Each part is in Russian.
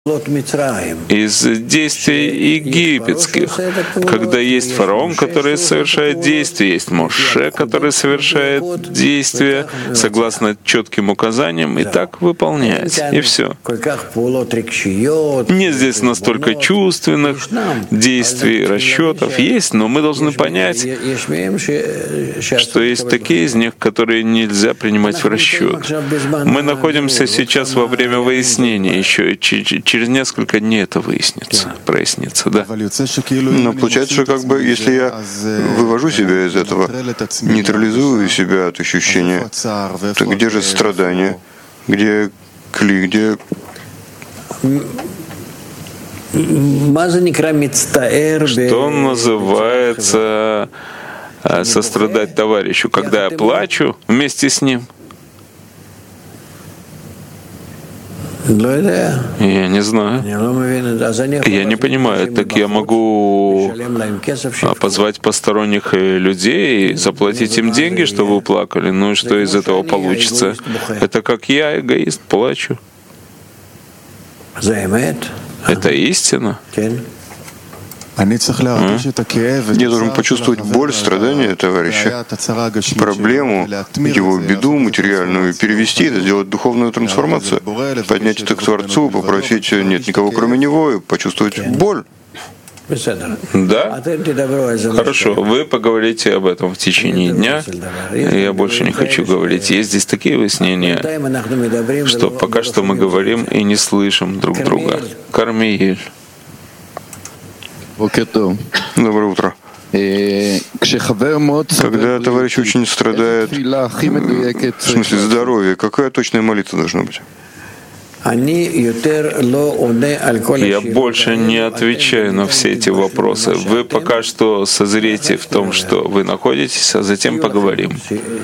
из действий египетских, когда есть фараон, который совершает действия, есть Моше, который совершает действия согласно четким указаниям, и так выполнять, и все. Нет здесь настолько чувственных действий, расчетов, есть, но мы должны понять, что есть такие из них, которые нельзя принимать в расчет. Мы находимся сейчас во время выяснения, еще через несколько дней это выяснится, прояснится, да. Но получается, что как бы, если я вывожу себя из этого, нейтрализую себя от ощущения, то где же страдание, где кли, где... Что называется сострадать товарищу, когда я плачу вместе с ним? Я не знаю. Я не понимаю. Так я могу позвать посторонних людей и заплатить им деньги, чтобы вы плакали. Ну и что из этого получится? Это как я, эгоист, плачу. Это истина? Я должен почувствовать боль, страдания товарища, проблему, его беду материальную, перевести это, сделать духовную трансформацию, поднять это к Творцу, попросить «нет никого кроме Него» и почувствовать боль. Да? Хорошо, вы поговорите об этом в течение дня. Я больше не хочу говорить. Есть здесь такие выяснения, что пока что мы говорим и не слышим друг друга. Кармиэль. Доброе утро. Когда товарищ очень страдает, в смысле здоровья, какая точная молитва должна быть? Я больше не отвечаю на все эти вопросы. Вы пока что созрейте в том, что вы находитесь, а затем поговорим.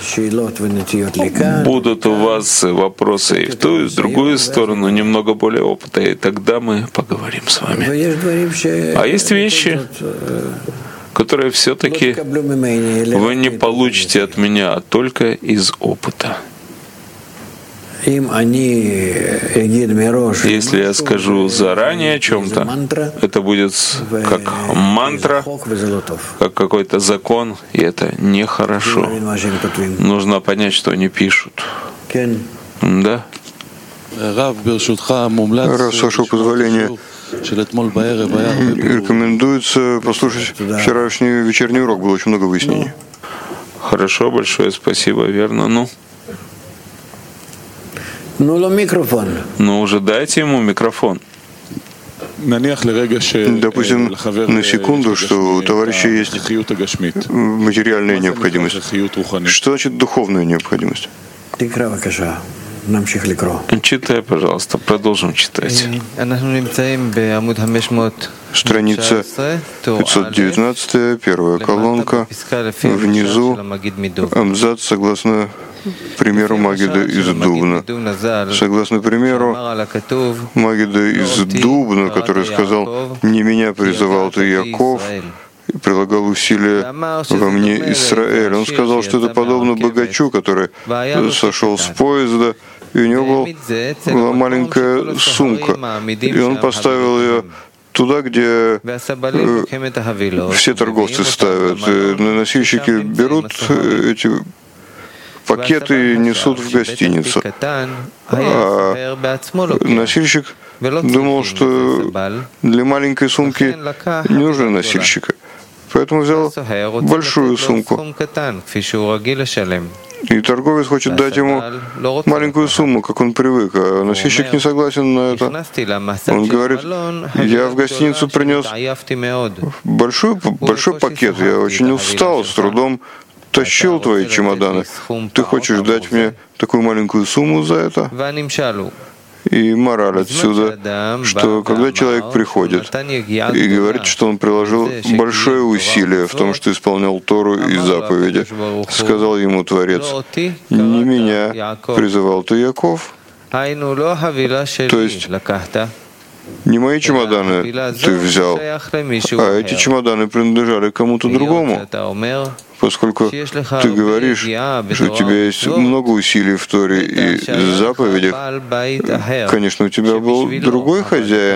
Будут у вас вопросы и в ту, и в другую сторону, немного более опыта, и тогда мы поговорим с вами. А есть вещи, которые все-таки вы не получите от меня, а только из опыта. Если я скажу заранее о чем-то, это будет как мантра, как какой-то закон, и это нехорошо. Нужно понять, что они пишут. Да? Рав, с вашего позволения, рекомендуется послушать вчерашний вечерний урок, было очень много выяснений. Хорошо, большое спасибо, верно. Ну уже дайте ему микрофон. Допустим, на секунду, что у товарища есть материальная необходимость. Что значит духовная необходимость? Читай, пожалуйста, продолжим читать. Страница 519, первая колонка, внизу абзац согласно примеру Магида из Дубна. Согласно примеру Магида из Дубна, который сказал: «Не меня призывал ты, Яков, и прилагал усилия во мне Израиль». Он сказал, что это подобно богачу, который сошел с поезда, и у него была маленькая сумка, и он поставил ее туда, где все торговцы ставят. Носильщики берут эти пакеты и несут в гостиницу. А носильщик думал, что для маленькой сумки не нужны носильщика. Поэтому взял большую сумку. И торговец хочет дать ему маленькую сумму, как он привык, а носильщик не согласен на это. Он говорит: я в гостиницу принес большой пакет, я очень устал, с трудом тащил твои чемоданы. Ты хочешь дать мне такую маленькую сумму за это? И мораль отсюда, что когда человек приходит и говорит, что он приложил большое усилие в том, что исполнял Тору и заповеди, сказал ему Творец: «Не меня призывал ты, Яков». То есть Не мои чемоданы ты взял, а эти чемоданы принадлежали кому-то другому. Поскольку ты говоришь, что у тебя есть много усилий в Торе и заповедях, конечно, у тебя был другой хозяин,